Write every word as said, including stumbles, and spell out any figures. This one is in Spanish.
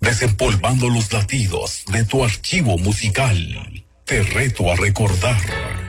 desempolvando los latidos de tu archivo musical. Te reto a recordar